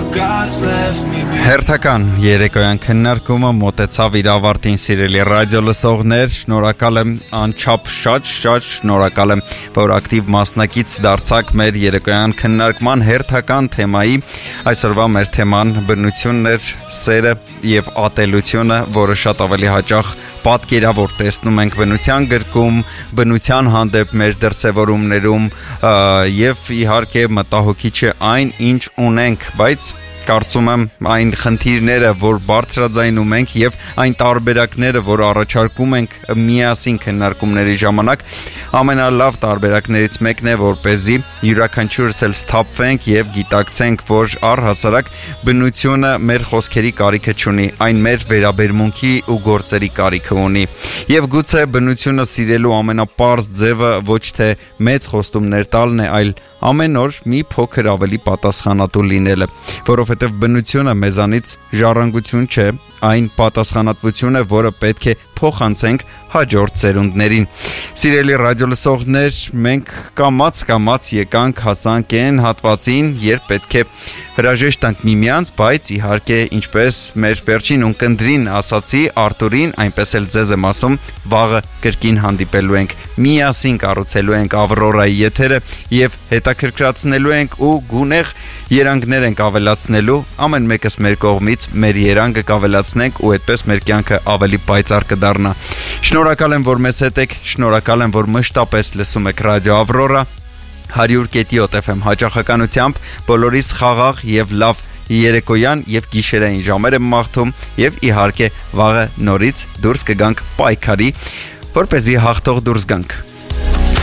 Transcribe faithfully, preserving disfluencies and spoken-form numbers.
Հերթական երեկոյան քննարկումը մոտեցավ իր ավարտին, սիրելի ռադիո լսողներ, շնորհակալ եմ անչափ շատ շատ շնորհակալ եմ, որ ակտիվ մասնակից դարձաք մեր երեկոյան քննարկման հերթական թեմայի։ Այսօրվա մեր թեման բնությունն էր, սերը եւ ատելությունը, որը շատ ավելի հաճախ պատկերավոր տեսնում ենք բնության գրքում, բնության հանդեպ մեր դրսևորումներում եւ իհարկե մտահոգիչ է այն, ինչ ունենք, բայց կարծում եմ այն խնդիրները, որ բարձրաձայնում ենք եւ այն տարբերակները, որ առաջարկում ենք միասին քննարկումների ժամանակ, ամենալավ տարբերակներից մեկն է, որպեսզի յուրաքանչյուրս էլ սթափվենք եւ գիտակցենք, որ առհասարակ բնությունը մեր խոսքերի կարիքը չունի, այն մեր վերաբերմունքի ու գործերի կարիքը ունի։ Եվ գուցե բնությունը սիրելու ամենապարզ ձևը ոչ թե մեծ խոստումներ տալն է, այլ ամեն օր մի փոքր ավելի պատասխանատու լինելը, որովհետև բնությունը մեզանից ժառանգություն չէ, այն պատասխանատվություն է, որը պետք է փոխանցենք հաջորդ սերունդներին։ Սիրելի ռադիո լսողներ, մենք կամաց-կամաց եկանք հասանք այն հատվածին, երբ պետք է հրաժեշտ տանք միմյանց, բայց իհարկե ինչպես մեր վերջին ունկնդրին ասացի Արտուրին, այնպես էլ ձեզ եմ ասում, վաղը կրկին հանդիպելու ենք, միասին կառուցելու ենք Ավրորայի եթերը եւ հետաքրքրացնելու ենք ու գունեղ երանգներ ենք ավելացնելու, ամեն մեկս մեր կողմից մեր երանգը կավելացնենք ու այդպես մեր կյանքը ավելի պայծառ կդառնա։ Շնորհակալ եմ, որ մեզ հետ եք, շնորհակալ եմ, որ մշտապես լսում եք ռադիո Ավրորա հարյուր կետի յոթ էֆ էմ հաճախականությամբ, բոլորիս խաղաղ եւ լավ երեկոյան եւ գիշերային ժամեր եմ մաղթում եւ իհարկե վաղը նորից դուրս կգանք պայքարի, որպեսզի հաղթող դուրս գանք։